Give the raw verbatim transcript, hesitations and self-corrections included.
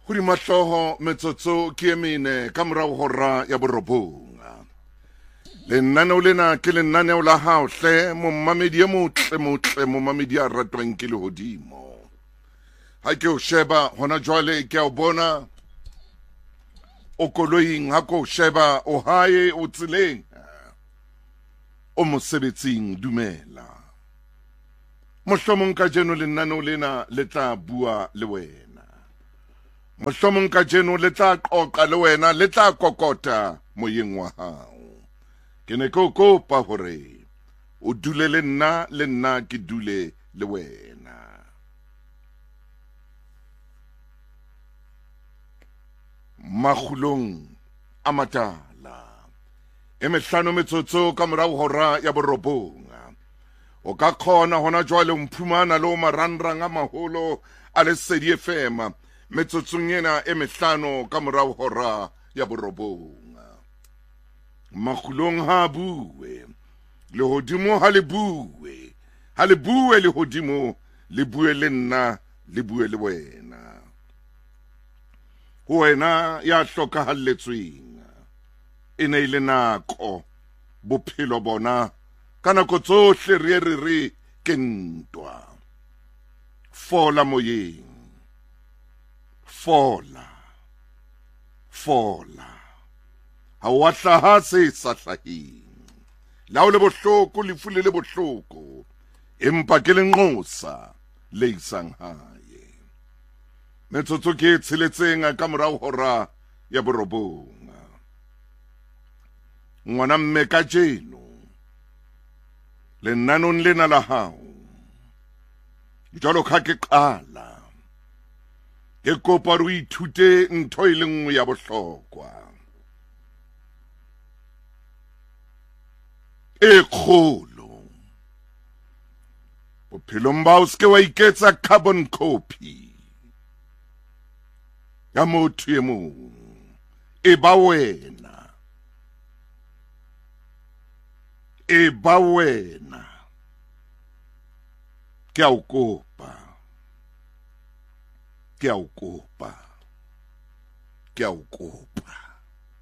Huri matloho metsotso ke emene ka morao hora ya borobonga. Lenaneo lena ke lenaneo la hao hle mommamedi e motle motle mommamedi a ratwang ke lehodimo. Ha ke o sheba hona jwale ke a o bona o koloing, ha ko sheba o hae o tseleng o mosebetsing dumela. Mohlomong ka jeno lenaneo lena le tla bua le wena. Mohlomong ka jeno le tla qoqa le wena, le tla kokota moyeng wa hao. Ke ne ke o kopa hore o dule le nna, le nna ke dule le wena. Makgulong a matala e mehlano metsotso ka morao hora ya borobonga. O ka khona hona jwale mphumana lo maranrang a maholo a Lesedi F M metsotsong ena e mehlano ka morao hora ya borobonga. Makgulong ha bue lehodimo ha le bue, ha le bue lehodimo, le bue le nna, le bue le wena. Ho wena ya hlokahalletsweng e ne ile nako bophelo bona ka nako tsohle re re re ke ntwa. Fola moyeng, fola, fola, ha wa hlaha se sa hlaheng. La o le bohloko, lefu le le bohloko, empa ke lenqosa le isang hae. Metsotso ke tsheletseng ka morao hora ya borobonga. Ngwana mme ka jeno lenanong lena la hao jalo ka ke qala ke kopa re ithute ntho e le nngwe ya bohlokwa e kgolo. Bophelong ba o se ke wa iketsa carbon copy ya motho e mong, e ba wena, e ba wena. Ke a o kopa, ke a o kopa, ke a o kopa.